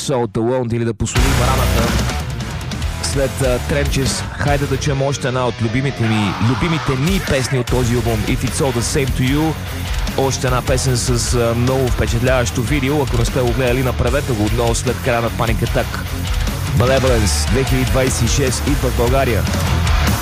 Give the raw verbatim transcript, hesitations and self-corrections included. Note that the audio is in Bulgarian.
Salt the Wound, или да посолим раната. След uh, Trenches, хайде да чуем още една от любимите ми, любимите ни песни от този албум, If It's All The Same To You. Още една песен с uh, много впечатляващо видео. Ако не сте го гледали, направете го отново след края на Panic Attack. Malevolence две хиляди двадесет и шест идва в България.